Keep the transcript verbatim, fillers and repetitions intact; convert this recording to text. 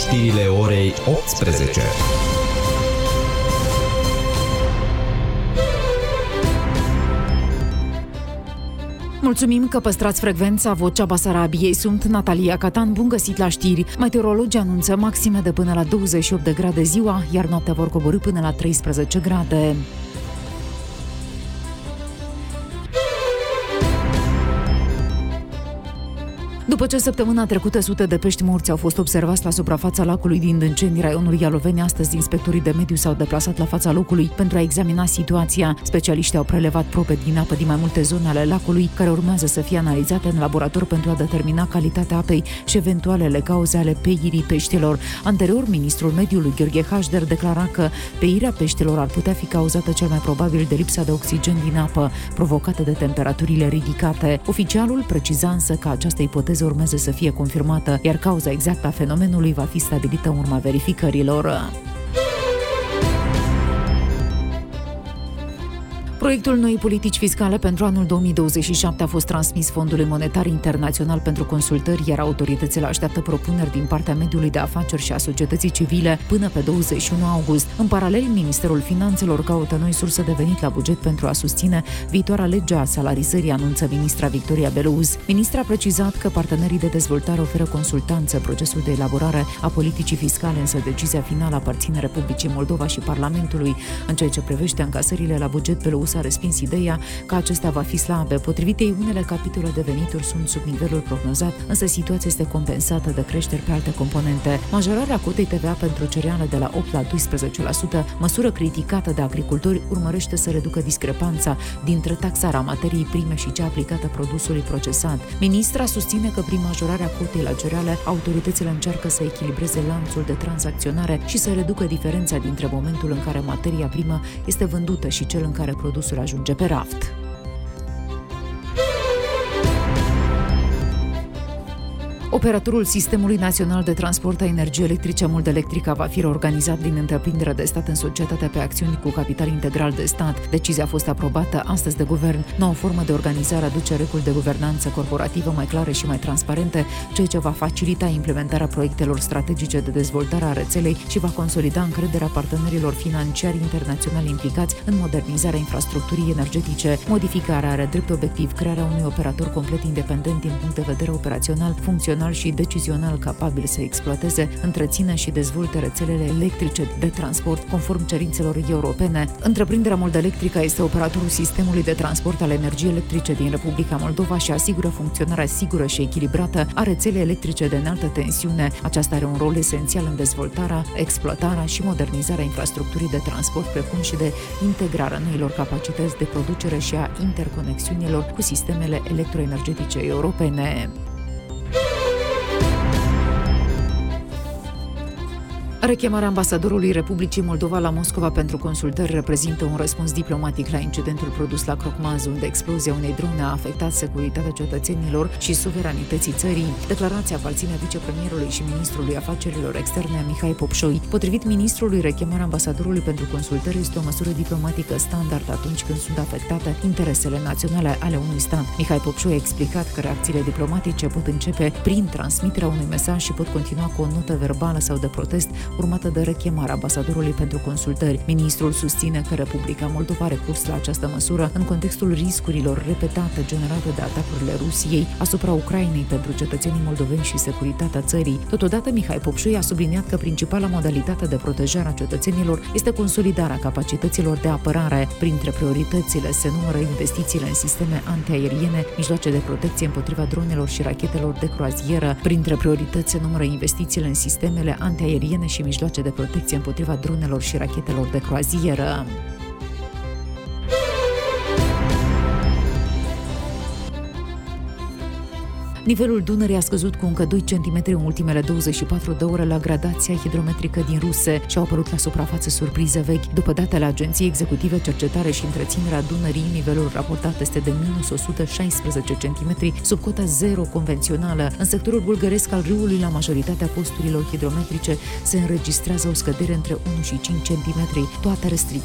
știrile orei optsprezece. Mulțumim că păstrați frecvența Vocea Basarabiei. Sunt Natalia Catan, bun găsit la știri. Meteorologii anunță maxime de până la douăzeci și opt de grade ziua, iar noaptea vor coborî până la treisprezece grade. După ce săptămâna trecută sute de pești morți au fost observați la suprafața lacului din Dânceni, raionul Ialoveni, astăzi inspectorii de mediu s-au deplasat la fața locului pentru a examina situația. Specialiștii au prelevat probe din apă din mai multe zone ale lacului, care urmează să fie analizate în laborator pentru a determina calitatea apei și eventualele cauze ale peirii peștilor. Anterior, ministrul mediului Gheorghe Hașder declara că peirea peștilor ar putea fi cauzată cel mai probabil de lipsa de oxigen din apă, provocată de temperaturile ridicate. Oficialul preciza însă că această ipoteză urmează să fie confirmată, iar cauza exactă a fenomenului va fi stabilită în urma verificărilor. Proiectul noii politici fiscale pentru anul două mii douăzeci și șapte a fost transmis Fondului Monetar Internațional pentru consultări, iar autoritățile așteaptă propuneri din partea mediului de afaceri și a societății civile până pe douăzeci și unu august. În paralel, Ministerul Finanțelor caută noi surse de venit la buget pentru a susține viitoarea lege a salarizării, anunță ministra Victoria Belouz. Ministra a precizat că partenerii de dezvoltare oferă consultanță în procesul de elaborare a politicii fiscale, însă decizia finală aparține Republicii Moldova și Parlamentului. În ceea ce privește încasările la buget, Belouz a respins ideea că acesta va fi slabe. Potrivit ei, unele capitole de venituri sunt sub nivelul prognozat, însă situația este compensată de creșteri pe alte componente. Majorarea cotei T V A pentru cereale de la opt la doisprezece la sută, măsură criticată de agricultori, urmărește să reducă discrepanța dintre taxarea materiei prime și cea aplicată produsului procesat. Ministra susține că prin majorarea cotei la cereale, autoritățile încearcă să echilibreze lanțul de tranzacționare și să reducă diferența dintre momentul în care materia primă este vândută și cel în care produsul ajunge pe raft. Operatorul Sistemului Național de Transport a Energiei Electrice Moldelectrica va fi reorganizat din întreprinderea de stat în societate pe acțiuni cu capital integral de stat. Decizia a fost aprobată astăzi de guvern. Noua formă de organizare aduce reguli de guvernanță corporativă mai clare și mai transparente, ceea ce va facilita implementarea proiectelor strategice de dezvoltare a rețelei și va consolida încrederea partenerilor financiari internaționali implicați în modernizarea infrastructurii energetice. Modificarea are drept obiectiv crearea unui operator complet independent din punct de vedere operațional, funcțional și decizional capabil să exploateze, întrețină și dezvolte rețelele electrice de transport conform cerințelor europene. Întreprinderea Moldelectrica este operatorul sistemului de transport al energiei electrice din Republica Moldova și asigură funcționarea sigură și echilibrată a rețelei electrice de înaltă tensiune. Aceasta are un rol esențial în dezvoltarea, exploatarea și modernizarea infrastructurii de transport, precum și de integrarea noilor capacități de producere și a interconexiunilor cu sistemele electroenergetice europene. Rechemarea ambasadorului Republicii Moldova la Moscova pentru consultări reprezintă un răspuns diplomatic la incidentul produs la Crocmaz, unde explozia unei drone a afectat securitatea cetățenilor și suveranității țării. Declarația aparține vicepremierului și ministrului afacerilor externe Mihai Popșoi. Potrivit ministrului, rechemarea ambasadorului pentru consultări este o măsură diplomatică standard atunci când sunt afectate interesele naționale ale unui stat. Mihai Popșoi a explicat că reacțiile diplomatice pot începe prin transmiterea unui mesaj și pot continua cu o notă verbală sau de protest, urmată de rechemarea ambasadorului pentru consultări. Ministrul susține că Republica Moldova a recurs la această măsură în contextul riscurilor repetate generate de atacurile Rusiei asupra Ucrainei pentru cetățenii moldoveni și securitatea țării. Totodată, Mihai Popșoi a subliniat că principala modalitate de protejare a cetățenilor este consolidarea capacităților de apărare. Printre prioritățile se numără investițiile în sisteme antiaeriene, mijloace de protecție împotriva dronelor și rachetelor de croazieră. Printre priorități se numără investițiile în sistemele antiaeriene și mijloace de protecție împotriva dronelor și rachetelor de croazieră. Nivelul Dunării a scăzut cu încă doi centimetri în ultimele douăzeci și patru de ore la gradația hidrometrică din Ruse și au apărut la suprafață surprize vechi. După datele Agenției Executive Cercetare și Întreținerea Dunării, nivelul raportat este de minus o sută șaisprezece centimetri, sub cota zero convențională. În sectorul bulgăresc al râului, la majoritatea posturilor hidrometrice, se înregistrează o scădere între unu și cinci centimetri. Toate restricțiile